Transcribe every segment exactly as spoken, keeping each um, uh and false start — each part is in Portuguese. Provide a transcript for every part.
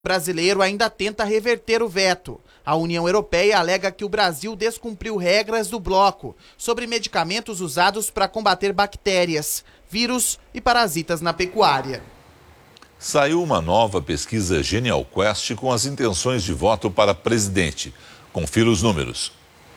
O brasileiro ainda tenta reverter o veto. A União Europeia alega que o Brasil descumpriu regras do bloco sobre medicamentos usados para combater bactérias, vírus e parasitas na pecuária. Saiu uma nova pesquisa Genial Quest com as intenções de voto para presidente. Confira os números.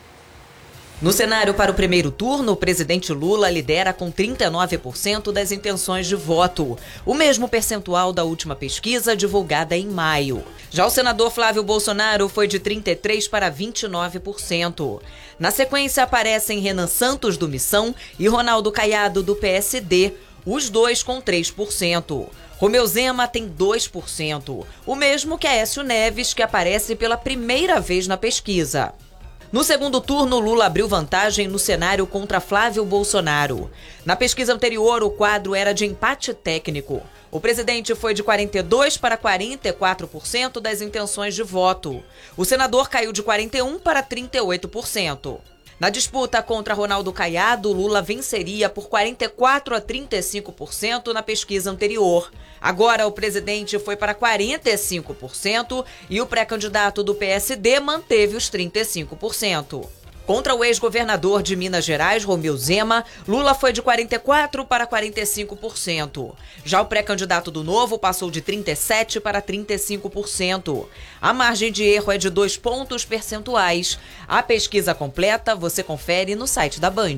No cenário para o primeiro turno, o presidente Lula lidera com trinta e nove por cento das intenções de voto, o mesmo percentual da última pesquisa divulgada em maio. Já o senador Flávio Bolsonaro foi de trinta e três por cento para vinte e nove por cento. Na sequência aparecem Renan Santos, do Missão, e Ronaldo Caiado, do P S D, os dois com três por cento. Romeu Zema tem dois por cento, o mesmo que Aécio Neves, que aparece pela primeira vez na pesquisa. No segundo turno, Lula abriu vantagem no cenário contra Flávio Bolsonaro. Na pesquisa anterior, o quadro era de empate técnico. O presidente foi de quarenta e dois por cento para quarenta e quatro por cento das intenções de voto. O senador caiu de quarenta e um por cento para trinta e oito por cento. Na disputa contra Ronaldo Caiado, Lula venceria por quarenta e quatro a trinta e cinco por cento na pesquisa anterior. Agora, o presidente foi para quarenta e cinco por cento e o pré-candidato do P S D manteve os trinta e cinco por cento. Contra o ex-governador de Minas Gerais, Romeu Zema, Lula foi de quarenta e quatro por cento para quarenta e cinco por cento. Já o pré-candidato do Novo passou de trinta e sete por cento para trinta e cinco por cento. A margem de erro é de dois pontos percentuais. A pesquisa completa você confere no site da Band.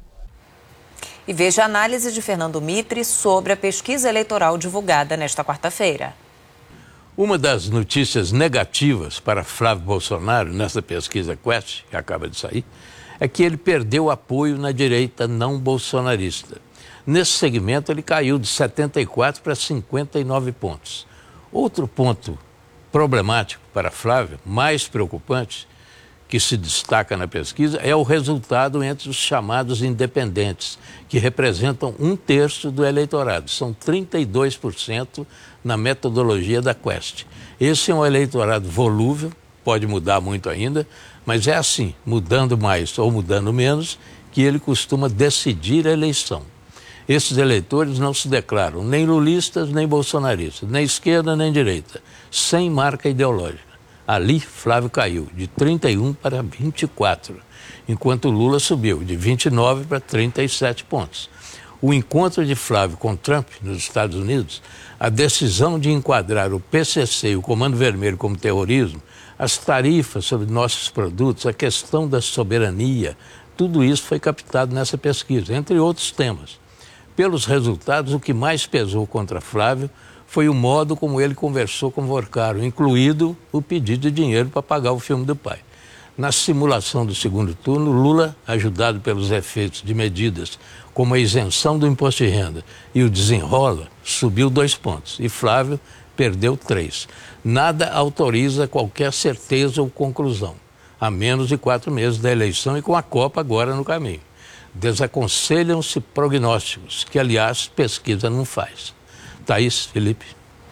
E veja a análise de Fernando Mitre sobre a pesquisa eleitoral divulgada nesta quarta-feira. Uma das notícias negativas para Flávio Bolsonaro nessa pesquisa Quest, que acaba de sair, é que ele perdeu apoio na direita não bolsonarista. Nesse segmento, ele caiu de setenta e quatro para cinquenta e nove pontos. Outro ponto problemático para Flávio, mais preocupante, que se destaca na pesquisa, é o resultado entre os chamados independentes, que representam um terço do eleitorado. São trinta e dois por cento na metodologia da Quest. Esse é um eleitorado volúvel, pode mudar muito ainda, mas é assim, mudando mais ou mudando menos, que ele costuma decidir a eleição. Esses eleitores não se declaram nem lulistas, nem bolsonaristas, nem esquerda, nem direita, sem marca ideológica. Ali, Flávio caiu de trinta e um para vinte e quatro, enquanto Lula subiu de vinte e nove para trinta e sete pontos. O encontro de Flávio com Trump nos Estados Unidos, a decisão de enquadrar o P C C e o Comando Vermelho como terrorismo, as tarifas sobre nossos produtos, a questão da soberania, tudo isso foi captado nessa pesquisa, entre outros temas. Pelos resultados, o que mais pesou contra Flávio foi o modo como ele conversou com Vorcaro, incluído o pedido de dinheiro para pagar o filme do pai. Na simulação do segundo turno, Lula, ajudado pelos efeitos de medidas como a isenção do imposto de renda e o desenrola, subiu dois pontos e Flávio perdeu três. Nada autoriza qualquer certeza ou conclusão, a menos de quatro meses da eleição e com a Copa agora no caminho. Desaconselham-se prognósticos, que, aliás, pesquisa não faz. Thaís, Felipe.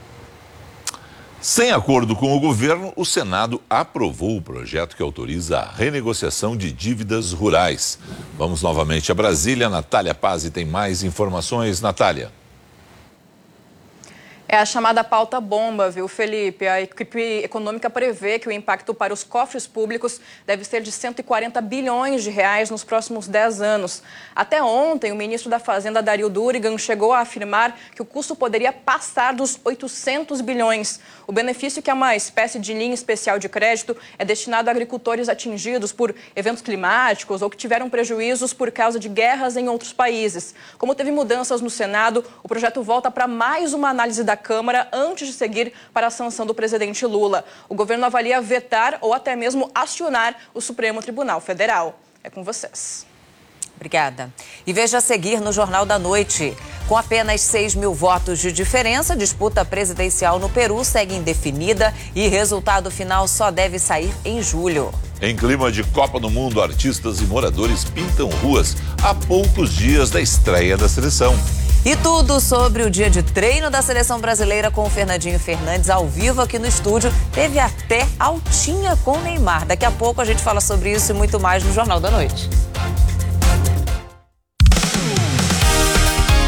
Sem acordo com o governo, o Senado aprovou o projeto que autoriza a renegociação de dívidas rurais. Vamos novamente a Brasília. Natália Pazzi tem mais informações. Natália. É a chamada pauta bomba, viu, Felipe? A equipe econômica prevê que o impacto para os cofres públicos deve ser de cento e quarenta bilhões de reais nos próximos dez anos. Até ontem, o ministro da Fazenda, Dario Durigan, chegou a afirmar que o custo poderia passar dos oitocentos bilhões. O benefício, que é uma espécie de linha especial de crédito, é destinado a agricultores atingidos por eventos climáticos ou que tiveram prejuízos por causa de guerras em outros países. Como teve mudanças no Senado, o projeto volta para mais uma análise da Câmara antes de seguir para a sanção do presidente Lula. O governo avalia vetar ou até mesmo acionar o Supremo Tribunal Federal. É com vocês. Obrigada. E veja a seguir no Jornal da Noite. Com apenas seis mil votos de diferença, a disputa presidencial no Peru segue indefinida e resultado final só deve sair em julho. Em clima de Copa do Mundo, artistas e moradores pintam ruas a poucos dias da estreia da seleção. E tudo sobre o dia de treino da seleção brasileira com o Fernandinho Fernandes ao vivo aqui no estúdio. Teve até altinha com o Neymar. Daqui a pouco a gente fala sobre isso e muito mais no Jornal da Noite.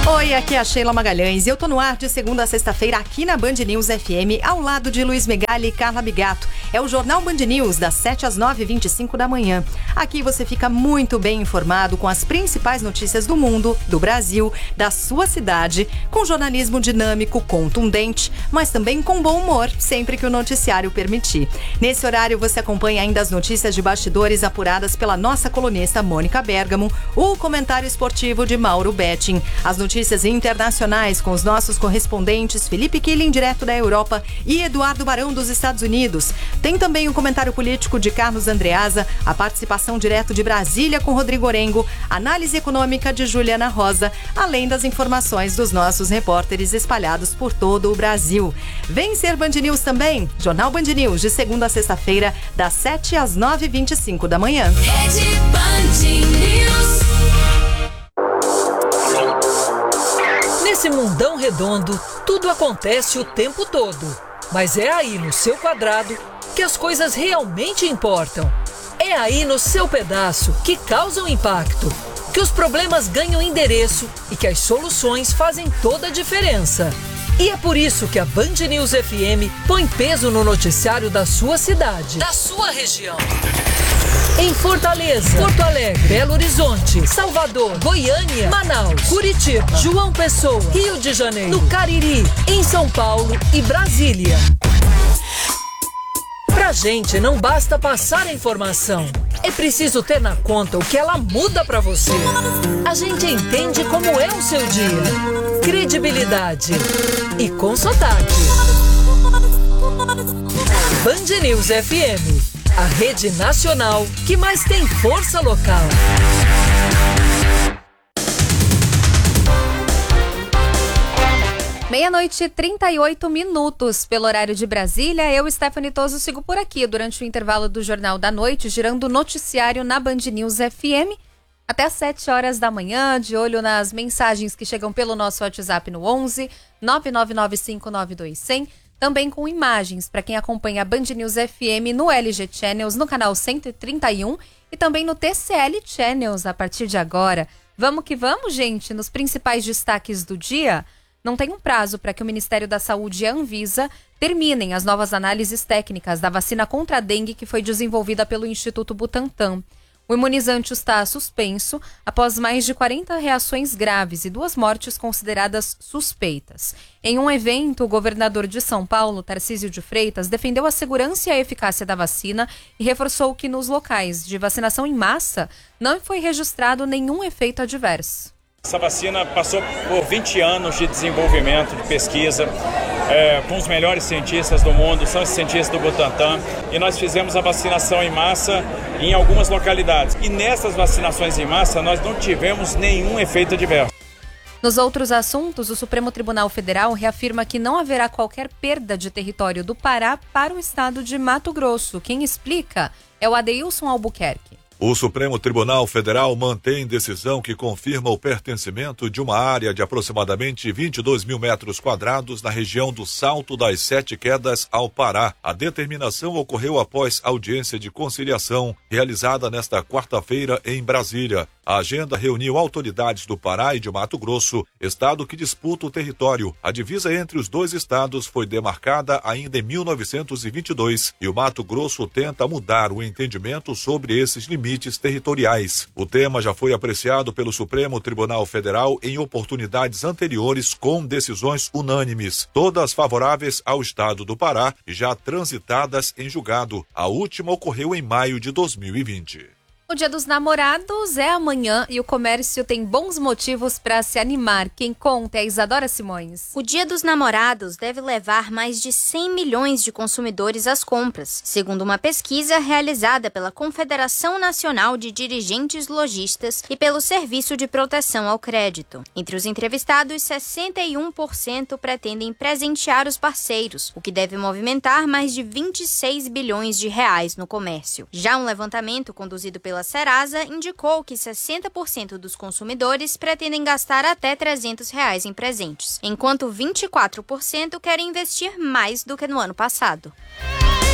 Oi, aqui é a Sheila Magalhães e eu tô no ar de segunda a sexta-feira aqui na Band News F M, ao lado de Luiz Megali e Carla Bigato. É o Jornal Band News, das sete às nove e vinte e cinco da manhã. Aqui você fica muito bem informado com as principais notícias do mundo, do Brasil, da sua cidade, com jornalismo dinâmico, contundente, mas também com bom humor, sempre que o noticiário permitir. Nesse horário você acompanha ainda as notícias de bastidores apuradas pela nossa colunista Mônica Bergamo, o comentário esportivo de Mauro Betting, as notícias Notícias internacionais com os nossos correspondentes Felipe Killing, direto da Europa, e Eduardo Barão, dos Estados Unidos. Tem também o comentário político de Carlos Andreasa, a participação direto de Brasília com Rodrigo Orengo, análise econômica de Juliana Rosa, além das informações dos nossos repórteres espalhados por todo o Brasil. Vem ser Band News também, Jornal Band News, de segunda a sexta-feira, das sete às nove e vinte e cinco da manhã. Rede Band News. Nesse mundão redondo, tudo acontece o tempo todo. Mas é aí no seu quadrado que as coisas realmente importam. É aí no seu pedaço que causam impacto, que os problemas ganham endereço e que as soluções fazem toda a diferença. E é por isso que a Band News F M põe peso no noticiário da sua cidade, da sua região. Em Fortaleza, Porto Alegre, Belo Horizonte, Salvador, Goiânia, Manaus, Curitiba, João Pessoa, Rio de Janeiro, no Cariri, em São Paulo e Brasília. Pra gente não basta passar a informação, é preciso ter na conta o que ela muda pra você. A gente entende como é o seu dia, credibilidade e com sotaque. Band News F M, a rede nacional que mais tem força local. Meia-noite e trinta e oito minutos pelo horário de Brasília. Eu, Stephanie Toso, sigo por aqui durante o intervalo do Jornal da Noite, girando o noticiário na Band News F M até às sete horas da manhã, de olho nas mensagens que chegam pelo nosso WhatsApp no onze nove nove nove cinco nove dois zero zero. Também com imagens para quem acompanha a Band News F M no L G Channels, no canal cento e trinta e um e também no T C L Channels a partir de agora. Vamos que vamos, gente, nos principais destaques do dia. Não tem um prazo para que o Ministério da Saúde e a Anvisa terminem as novas análises técnicas da vacina contra a dengue que foi desenvolvida pelo Instituto Butantan. O imunizante está suspenso após mais de quarenta reações graves e duas mortes consideradas suspeitas. Em um evento, o governador de São Paulo, Tarcísio de Freitas, defendeu a segurança e a eficácia da vacina e reforçou que nos locais de vacinação em massa não foi registrado nenhum efeito adverso. Essa vacina passou por vinte anos de desenvolvimento, de pesquisa, é, com os melhores cientistas do mundo, são os cientistas do Butantan, e nós fizemos a vacinação em massa em algumas localidades. E nessas vacinações em massa nós não tivemos nenhum efeito adverso. Nos outros assuntos, o Supremo Tribunal Federal reafirma que não haverá qualquer perda de território do Pará para o estado de Mato Grosso. Quem explica é o Adeilson Albuquerque. O Supremo Tribunal Federal mantém decisão que confirma o pertencimento de uma área de aproximadamente vinte e dois mil metros quadrados na região do Salto das Sete Quedas ao Pará. A determinação ocorreu após audiência de conciliação realizada nesta quarta-feira em Brasília. A agenda reuniu autoridades do Pará e de Mato Grosso, estado que disputa o território. A divisa entre os dois estados foi demarcada ainda em mil novecentos e vinte e dois e o Mato Grosso tenta mudar o entendimento sobre esses limites territoriais. O tema já foi apreciado pelo Supremo Tribunal Federal em oportunidades anteriores com decisões unânimes, todas favoráveis ao estado do Pará e já transitadas em julgado. A última ocorreu em maio de dois mil e vinte. O Dia dos Namorados é amanhã e o comércio tem bons motivos para se animar. Quem conta é a Isadora Simões. O Dia dos Namorados deve levar mais de cem milhões de consumidores às compras, segundo uma pesquisa realizada pela Confederação Nacional de Dirigentes Lojistas e pelo Serviço de Proteção ao Crédito. Entre os entrevistados, sessenta e um por cento pretendem presentear os parceiros, o que deve movimentar mais de vinte e seis bilhões de reais no comércio. Já um levantamento conduzido pela A Serasa indicou que sessenta por cento dos consumidores pretendem gastar até trezentos reais em presentes, enquanto vinte e quatro por cento querem investir mais do que no ano passado.